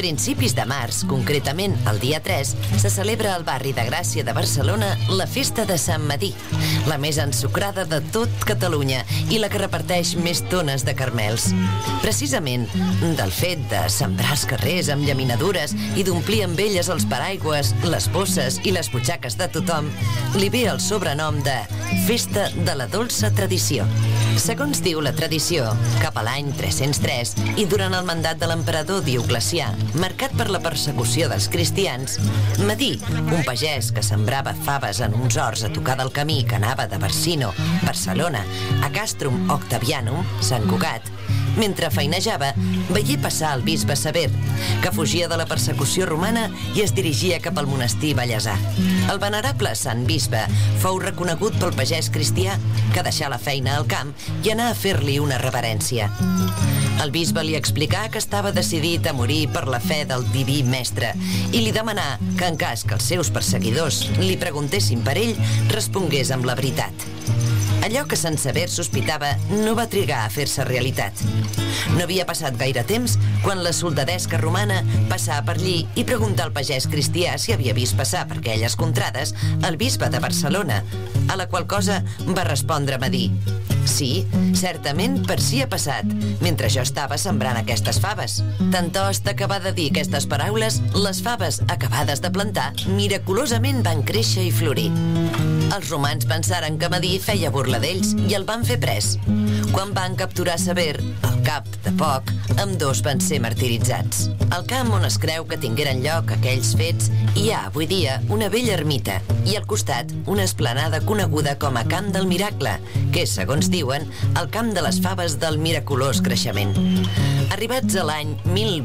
principis de març, concretament el dia 3, se celebra al barri de Gràcia de Barcelona la Festa de Sant Medir, la més ensucrada de tot Catalunya i la que reparteix més tones de carmels. Precisament del fet de sembrar els carrers amb llaminadures i d'omplir amb elles els paraigües, les bosses i les butxaques de tothom, li ve el sobrenom de Festa de la Dolça Tradició. Segons diu la tradició, cap a l'any 303 i durant el mandat de l'emperador Dioclecià, marcat per la persecució dels cristians, Medir, un pagès que sembrava faves en uns horts a tocar del camí que anava de Barsino, Barcelona, a Castrum Octavianum, Sant Cugat, mentre feinejava, veié passar el bisbe Sever, que fugia de la persecució romana i es dirigia cap al monestir ballesà. El venerable sant bisbe fou reconegut pel pagès cristià, que deixà la feina al camp i anà a fer-li una reverència. El bisbe li explicà que estava decidit a morir per la fe del diví mestre i li demanà que en cas que els seus perseguidors li preguntessin per ell, respongués amb la veritat. Allò que Sant Sever sospitava no va trigar a fer-se realitat. No havia passat gaire temps quan la soldadesca romana passà per allí i preguntà al pagès cristià si havia vist passar per aquelles contrades el bisbe de Barcelona, a la qual cosa va respondre Medir: sí, certament per si ha passat, mentre jo estava sembrant aquestes faves. Tant hosta que va de dir aquestes paraules, les faves acabades de plantar miraculosament van créixer i florir. Els romans pensaren que Medir feia burla d'ells i el van fer pres. Quan van capturar Sever, al cap de poc, ambdós van ser martiritzats. Al camp on es creu que tingueren lloc aquells fets hi ha avui dia una vella ermita i al costat una esplanada coneguda com a Camp del Miracle, que és, segons diuen, el camp de les faves del miraculós creixement. Arribats a l'any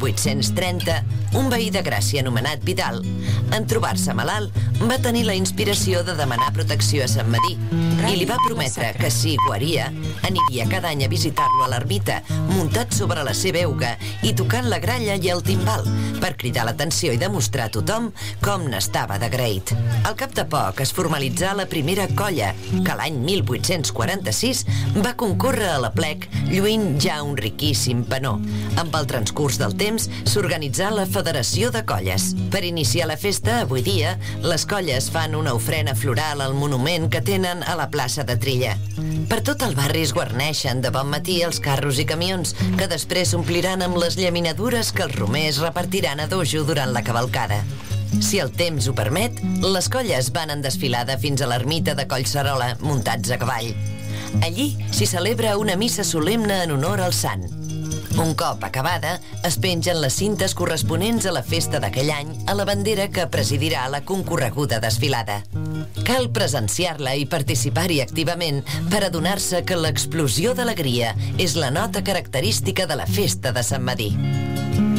1830, un veí de Gràcia anomenat Vidal, en trobar-se malalt, va tenir la inspiració de demanar protecció a Sant Medir i li va prometre que si guaria, aniria cada any a visitar-lo a l'ermita, muntat sobre la seva euga i tocant la gralla i el timbal, per cridar l'atenció i demostrar a tothom com n'estava d'agraït. Al cap de poc es formalitzà la primera colla, que l'any 1846 va concórrer a l'Aplec, lluint ja un riquíssim penó. Amb el transcurs del temps s'organitzà la Federació de Colles. Per iniciar la festa, avui dia, les colles fan una ofrena floral al monument que tenen a la plaça de Trilla. Per tot el barri es guarneixen de bon matí els carros i camions, que després s'ompliran amb les llaminadures que els romers repartiran a dojo durant la cavalcada. Si el temps ho permet, les colles van en desfilada fins a l'ermita de Collserola, muntats a cavall. Allí s'hi celebra una missa solemne en honor al sant. Un cop acabada, es pengen les cintes corresponents a la festa d'aquell any a la bandera que presidirà la concorreguda desfilada. Cal presenciar-la i participar-hi activament per adonar-se que l'explosió d'alegria és la nota característica de la festa de Sant Medir.